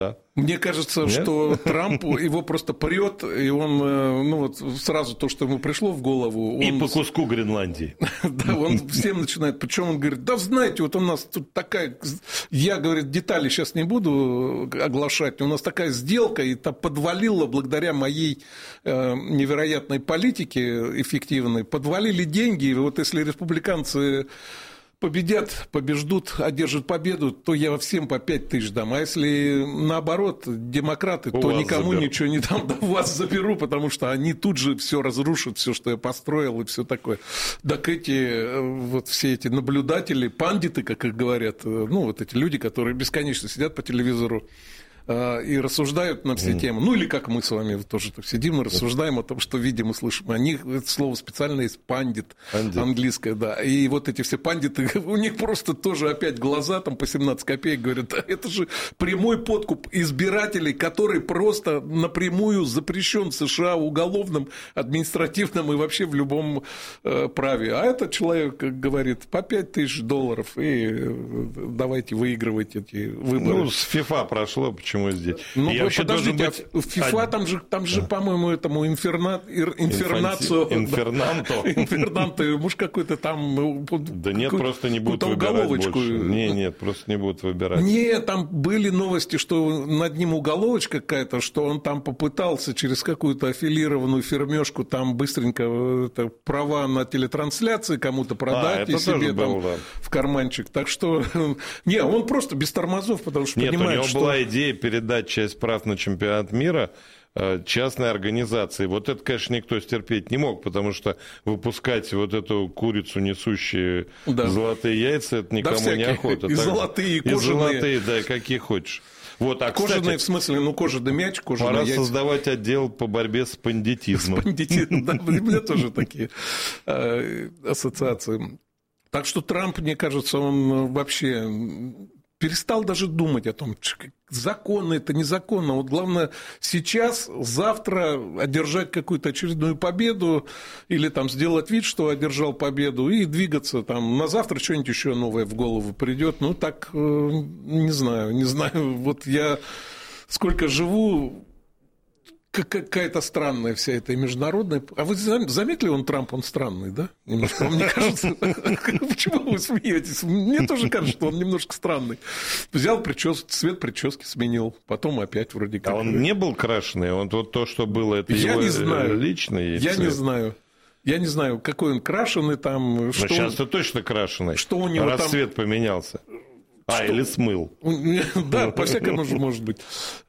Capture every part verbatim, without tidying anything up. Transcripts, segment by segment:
Да. Мне кажется, Нет? что Трамп его просто прет, и он, ну вот сразу то, что ему пришло в голову... Он... И по куску Гренландии. Да, он всем начинает, причем он говорит, да знаете, вот у нас тут такая... Я, говорит, детали сейчас не буду оглашать, у нас такая сделка, и та подвалила благодаря моей невероятной политике эффективной, подвалили деньги, и вот если республиканцы... победят, побеждут, одержат победу, то я всем по пять тысяч дам. А если наоборот, демократы, у то никому заберу. ничего не дам, да вас заберу, потому что они тут же все разрушат, все, что я построил, и все такое. Так эти, вот все эти наблюдатели, пандиты, как их говорят, ну, вот эти люди, которые бесконечно сидят по телевизору и рассуждают на все mm. темы. Ну, или как мы с вами тоже так сидим и рассуждаем о том, что видим и слышим. О них это слово специально есть пандит, пандит, английское, да. И вот эти все пандиты, у них просто тоже опять глаза там по семнадцать копеек говорят, да, это же прямой подкуп избирателей, который просто напрямую запрещен в США уголовным, административным и вообще в любом э, праве. А этот человек говорит, по пять тысяч долларов, и давайте выигрывать эти выборы. Ну, с ФИФА прошло, почему здесь? Ну, вы подождите, быть... а в ФИФА там же, там же, по-моему, этому инферна... инфернацию... Инфернанто. Инфернанто, муж какой-то там... Да нет, просто не будут выбирать больше. Нет, нет, просто не будут выбирать. Нет, там были новости, что над ним уголовочка какая-то, что он там попытался через какую-то аффилированную фирмёшку там быстренько это, права на телетрансляции кому-то продать а, и себе там был, да. в карманчик. Так что... Не, он просто без тормозов, потому что нет, понимает, у него что... была идея передать часть прав на чемпионат мира частной организации. Вот это, конечно, никто стерпеть не мог, потому что выпускать вот эту курицу, несущую да. золотые яйца, это никому да, не охота. И так... золотые, и кожаные. И золотые, да, какие хочешь. Вот, а, кожаные, кстати, в смысле, ну, кожаный мяч, кожаные пора яйца. создавать отдел по борьбе с бандитизмом. С бандитизмом, да, у меня тоже такие ассоциации. Так что Трамп, мне кажется, он вообще... перестал даже думать о том, законно это, незаконно. Вот главное сейчас, завтра одержать какую-то очередную победу или там сделать вид, что одержал победу, и двигаться там. На завтра что-нибудь еще новое в голову придет. Ну, так, не знаю, не знаю. Вот я сколько живу... Какая-то странная вся эта международная... А вы заметили, он Трамп, он странный, да? Немножко, мне кажется... Почему вы смеетесь? Мне тоже кажется, что он немножко странный. Взял прическу, цвет прически сменил, потом опять вроде как... А он не был крашеный? Он вот то, что было, это Я его не знаю. личный Я цвет? не знаю. Я не знаю, какой он крашеный там... Но сейчас-то точно крашеный. Что у него раз там... цвет поменялся. А, что? Или смыл. Да, по-всякому же может быть.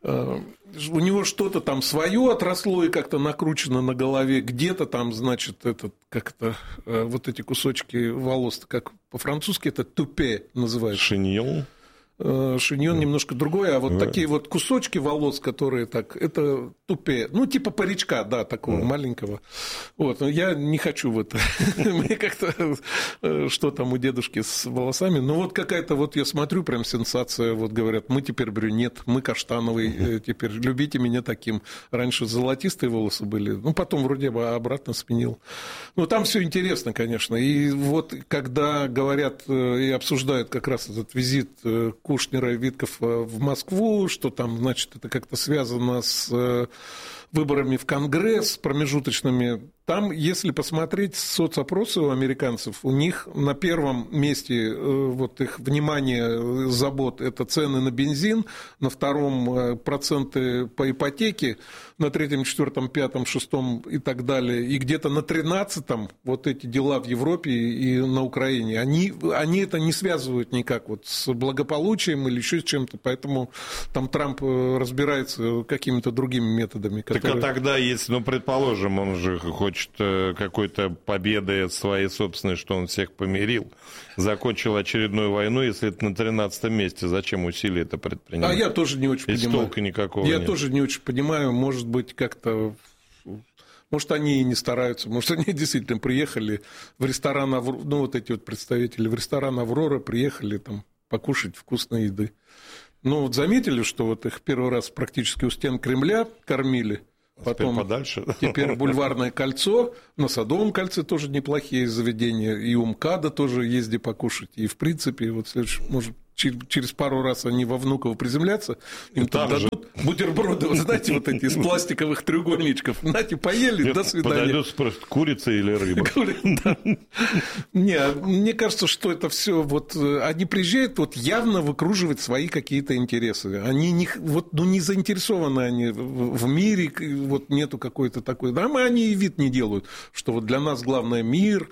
У него что-то там свое отросло и как-то накручено на голове. Где-то там, значит, этот, как-то вот эти кусочки волос, как по-французски это тупе называется. Шиньон. Шиньон немножко другой, а вот да. такие вот кусочки волос, которые так, это тупе, ну, типа паричка, да, такого да. маленького. Вот, но я не хочу в это. Мне как-то, что там у дедушки с волосами, ну, вот какая-то, вот я смотрю, прям сенсация, вот говорят, мы теперь брюнет, мы каштановый, теперь любите меня таким. Раньше золотистые волосы были, ну, потом вроде бы обратно сменил. Ну, там все интересно, конечно, и вот когда говорят и обсуждают как раз этот визит Кушнера и Виткофа в Москву, что там, значит, это как-то связано с выборами в Конгресс промежуточными. Там, если посмотреть соцопросы у американцев, у них на первом месте вот их внимание, забот – это цены на бензин, на втором – проценты по ипотеке, на третьем, четвертом, пятом, шестом и так далее, и где-то на тринадцатом вот эти дела в Европе и на Украине, они, они это не связывают никак вот с благополучием или еще с чем-то, поэтому там Трамп разбирается какими-то другими методами. Которые... Так а тогда, если, ну, предположим, он же хочет какой-то победой своей собственной, что он всех помирил, закончил очередную войну, если это на тринадцатом месте, зачем усилия это предпринимать? А я тоже не очень Ведь понимаю. Толка никакого я нет. тоже не очень понимаю, может быть, как-то... Может, они и не стараются, может, они действительно приехали в ресторан, ну, вот эти вот представители, в ресторан «Аврора» приехали там покушать вкусной еды. Ну, вот заметили, что вот их первый раз практически у стен Кремля кормили, потом подальше. Теперь Бульварное кольцо, на Садовом кольце тоже неплохие заведения, и у МКАДа тоже езди покушать, и в принципе, вот следующий, может, через пару раз они во Внуково приземлятся, им там дадут же бутерброды, вы знаете, вот эти из пластиковых треугольничков. Знаете, поели, Нет, до свидания. Подойдет, спросит, курица или рыба? Не, мне кажется, что это все вот они приезжают вот явно выкруживать свои какие-то интересы. Они не, вот, ну, не заинтересованы они в мире, вот нету какой-то такой. Да, мы они и вид не делают, что вот для нас главное мир,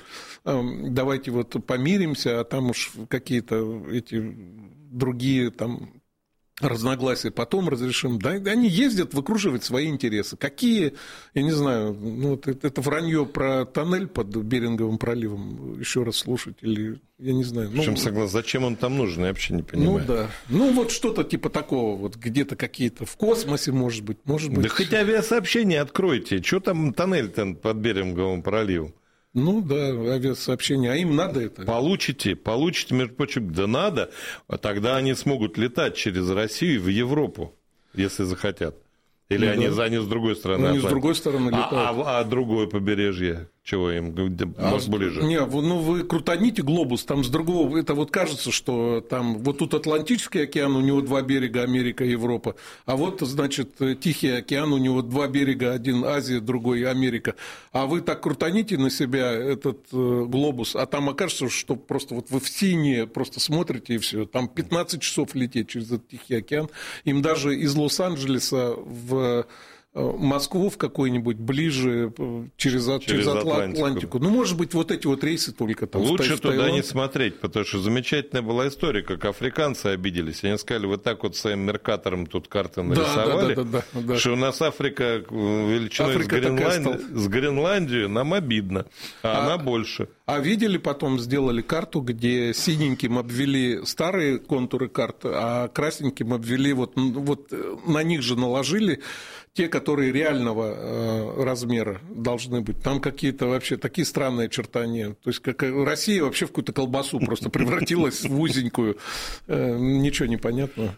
давайте вот помиримся, а там уж какие-то эти другие там разногласия потом разрешим. Да, они ездят выкруживать свои интересы. Какие, я не знаю, ну, это, это вранье про тоннель под Беринговым проливом еще раз слушать или я не знаю. Причем, ну, согласен, зачем он там нужен, я вообще не понимаю. Ну да. Ну вот что-то типа такого, вот где-то какие-то в космосе, может быть, может быть. Да хоть авиасообщение откройте. Что там тоннель-то под Беринговым проливом? Ну да, авиасообщение, а им надо это. Получите, получите, между прочим, да надо, а тогда они смогут летать через Россию в Европу, если захотят. Или ну, они, да. они с другой стороны. Ну, они с другой стороны летают. А, а, а другое побережье? Чего им? А, ближе? Не, ну вы крутаните глобус, там с другого, это вот кажется, что там, вот тут Атлантический океан, у него два берега, Америка и Европа, а вот, значит, Тихий океан, у него два берега, один Азия, другой Америка, а вы так крутаните на себя этот глобус, а там окажется, что просто вот вы в синее просто смотрите и все, там пятнадцать часов лететь через этот Тихий океан, им даже из Лос-Анджелеса в Москву в какой-нибудь ближе через, через, через Атлантику. Атлантику. Ну, может быть, вот эти вот рейсы только там. Лучше в туда не смотреть, потому что замечательная была история, как африканцы обиделись. Они сказали, вы так вот своим меркатором тут карты нарисовали, да, да, да, да, да. что у нас Африка величиной Африка с, Гренланд... с Гренландию, нам обидно, а, а она больше. А видели, потом сделали карту, где синеньким обвели старые контуры карты, а красненьким обвели, вот, вот на них же наложили те, которые реального размера должны быть. Там какие-то вообще такие странные очертания. То есть, как Россия вообще в какую-то колбасу просто превратилась в узенькую. Ничего не понятно.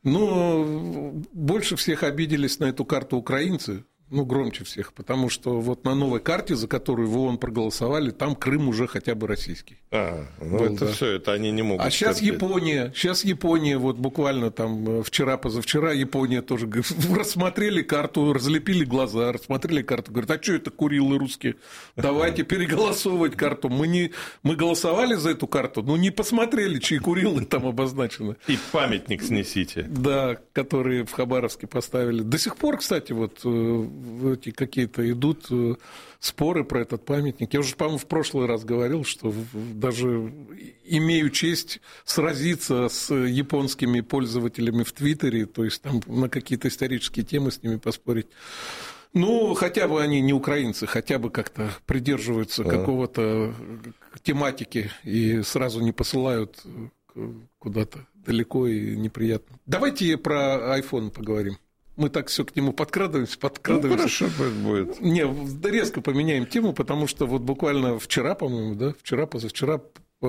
Но больше всех обиделись на эту карту украинцы. Ну, громче всех, потому что вот на новой карте, за которую в ООН проголосовали, там Крым уже хотя бы российский. А, ну был, это да. все, это они не могут. А сейчас терпеть. Япония, сейчас Япония, вот буквально там вчера-позавчера Япония тоже рассмотрели карту, разлепили глаза, рассмотрели карту, говорят, а что это Курилы русские? Давайте переголосовывать карту. Мы, не, мы голосовали за эту карту, но не посмотрели, чьи Курилы там обозначены. И памятник снесите. Да, которые в Хабаровске поставили. До сих пор, кстати, вот эти какие-то идут споры про этот памятник. Я уже, по-моему, в прошлый раз говорил, что даже имею честь сразиться с японскими пользователями в Твиттере, то есть там на какие-то исторические темы с ними поспорить. Ну, хотя бы они не украинцы, хотя бы как-то придерживаются а. какого-то тематики и сразу не посылают куда-то далеко и неприятно. Давайте про iPhone поговорим. Мы так все к нему подкрадываемся, подкрадываемся. Ну, хорошо будет. Не, резко поменяем тему, потому что вот буквально вчера, по-моему, да, вчера, позавчера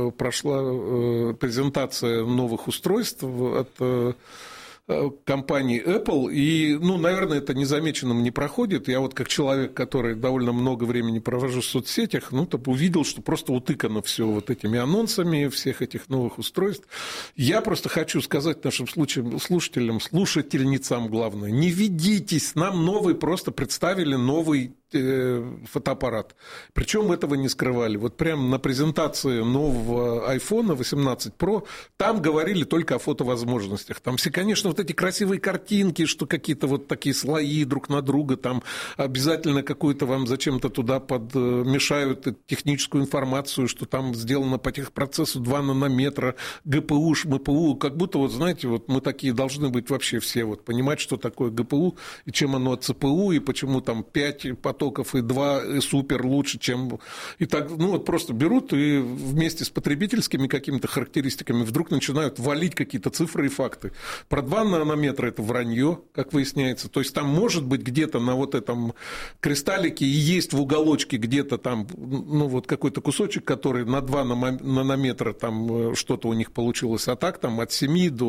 прошла презентация новых устройств от компании Apple, и, ну, наверное, это незамеченным не проходит. Я вот как человек, который довольно много времени провожу в соцсетях, ну, так увидел, что просто утыкано все вот этими анонсами всех этих новых устройств. Я просто хочу сказать нашим слушателям, слушательницам, главное, не ведитесь, нам новый, просто представили новый фотоаппарат. Причем этого не скрывали. Вот прямо на презентации нового iPhone восемнадцать Pro там говорили только о фотовозможностях. Там все, конечно, вот эти красивые картинки, что какие-то вот такие слои друг на друга, там обязательно какую-то вам зачем-то туда подмешают техническую информацию, что там сделано по техпроцессу два нанометра, ГПУ, ШМПУ, как будто, вот знаете, вот мы такие должны быть вообще все, вот понимать, что такое ГПУ, и чем оно от ЦПУ, и почему там пять потоков и два супер лучше, чем... И так, ну, вот просто берут и вместе с потребительскими какими-то характеристиками вдруг начинают валить какие-то цифры и факты. Про два нанометра это вранье, как выясняется. То есть там может быть где-то на вот этом кристаллике и есть в уголочке где-то там, ну, вот какой-то кусочек, который на два нанометра там что-то у них получилось, а так там от семи до...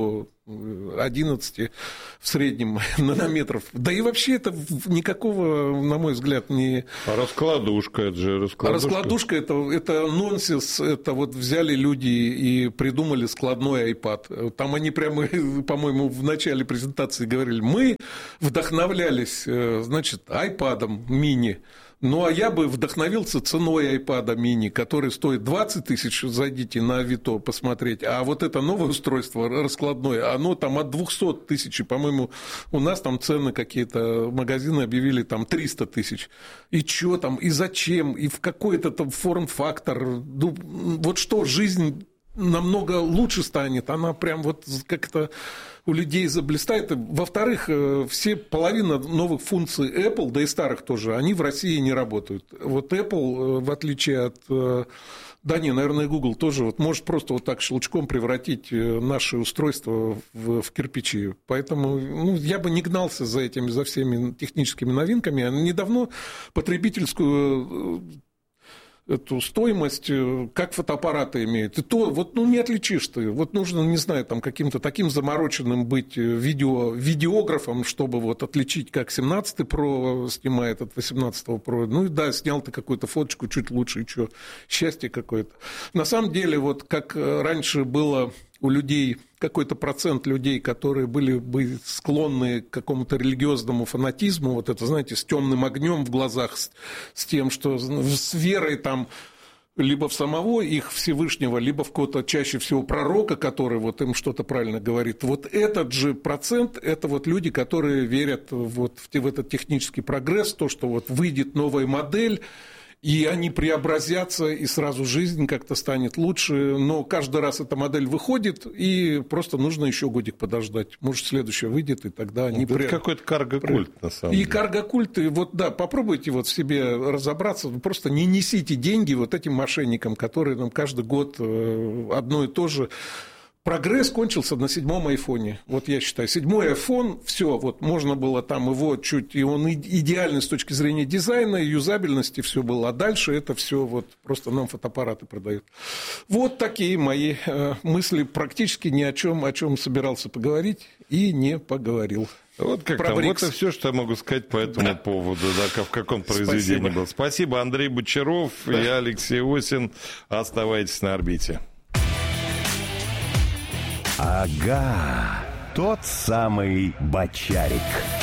одиннадцать в среднем нанометров. Да и вообще это никакого, на мой взгляд, не... А раскладушка, это же раскладушка. Раскладушка это, это нонсенс, это вот взяли люди и придумали складной iPad. Там они прямо, по-моему, в начале презентации говорили, мы вдохновлялись, значит, iPad'ом мини. Ну, а я бы вдохновился ценой iPad mini, который стоит двадцать тысяч, зайдите на Авито посмотреть, а вот это новое устройство раскладное, оно там от двести тысяч, по-моему, у нас там цены какие-то, магазины объявили там триста тысяч. И что там, и зачем, и в какой-то там форм-фактор, ну, вот что, жизнь намного лучше станет, она прям вот как-то у людей заблистает. Во-вторых, все половина новых функций Apple, да и старых тоже, они в России не работают. Вот Apple, в отличие от... Да не, наверное, Google тоже вот может просто вот так щелчком превратить наши устройства в, в кирпичи. Поэтому ну, я бы не гнался за этими, за всеми техническими новинками. Недавно потребительскую... эту стоимость, как фотоаппараты имеют. И то вот, ну, не отличишь ты. Вот нужно, не знаю, там, каким-то таким замороченным быть видео, видеографом, чтобы вот отличить, как семнадцатый Pro снимает от восемнадцатого Pro. Ну, и да, снял ты какую-то фоточку чуть лучше, и что, счастье какое-то. На самом деле, вот как раньше было... у людей, какой-то процент людей, которые были бы склонны к какому-то религиозному фанатизму, вот это, знаете, с темным огнем в глазах, с, с тем, что с верой там либо в самого их Всевышнего, либо в какого-то чаще всего пророка, который вот им что-то правильно говорит. Вот этот же процент, это вот люди, которые верят вот в, в этот технический прогресс, то, что вот выйдет новая модель, и они преобразятся, и сразу жизнь как-то станет лучше. Но каждый раз эта модель выходит, и просто нужно еще годик подождать. Может, следующая выйдет, и тогда они... Это пре... какой-то карго-культ, на самом и деле. И карго-культ, и вот, да, попробуйте вот в себе разобраться. Просто не несите деньги вот этим мошенникам, которые нам каждый год одно и то же... Прогресс кончился на седьмом айфоне. Вот я считаю, седьмой айфон, все, вот можно было там его чуть, и он идеальный с точки зрения дизайна, юзабельности, все было. А дальше это все вот просто нам фотоаппараты продают. Вот такие мои э, мысли, практически ни о чем, о чем собирался поговорить и не поговорил. Вот как там, вот и все, что я могу сказать по этому да. поводу, да, в каком произведении Спасибо. был. Спасибо, Андрей Бочаров, да. я Алексей Осин. Оставайтесь на орбите. Ага, тот самый Бочарик.